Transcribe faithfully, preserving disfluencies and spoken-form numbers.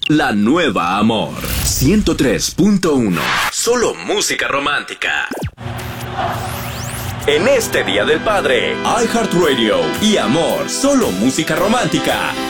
La nueva Amor. ciento tres punto uno. Solo música romántica. En este Día del Padre, iHeartRadio y Amor. Solo música romántica.